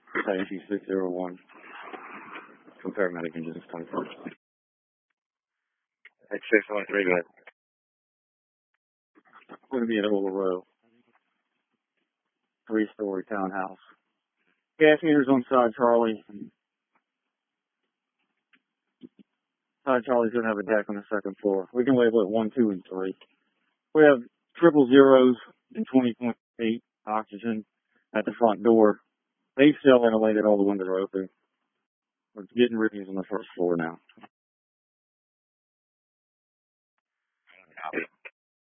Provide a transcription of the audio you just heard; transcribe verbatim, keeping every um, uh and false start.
T six zero one. Some paramedic engine is coming first. X six one three, go ahead. Going to be at Ola Row. Three-story townhouse. Gas meters on side Charlie. Side Charlie's going to have a deck on the second floor. We can label it one, two, and three. We have triple zeros and twenty point eight oxygen at the front door. They've still ventilated, all the windows are open. We're getting readings on the first floor now.